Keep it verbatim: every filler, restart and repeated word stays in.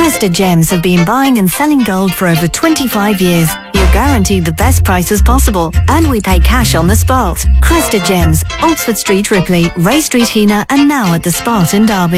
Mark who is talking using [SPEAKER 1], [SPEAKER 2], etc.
[SPEAKER 1] Cresta Gems have been buying and selling gold for over twenty-five years. You're guaranteed the best prices possible, and we pay cash on the spot. Cresta Gems, Oxford Street, Ripley, Ray Street, Heanor, and now at the Spot in Derby.